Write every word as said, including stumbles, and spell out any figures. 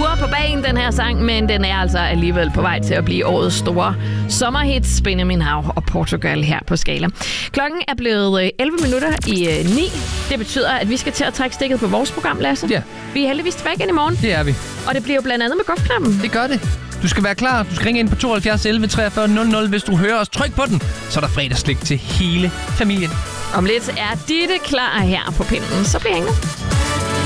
uger på bagen, den her sang, men den er altså alligevel på vej til at blive årets store sommerhits, Benjamin Hav og Portugal her på Skala. Klokken er blevet elleve minutter i ni. Det betyder, at vi skal til at trække stikket på vores program, Lasse. Ja. Vi er heldigvis tilbage igen i morgen. Det er vi. Og det bliver jo blandt andet med golfknappen. Det gør det. Du skal være klar. Du skal ringe ind på tooghalvfjerds elleve treogfyrre nul nul, hvis du hører os. Tryk på den, så er der fredagsslik til hele familien. Om lidt er Ditte klar her på pinden. Så bliver hængende.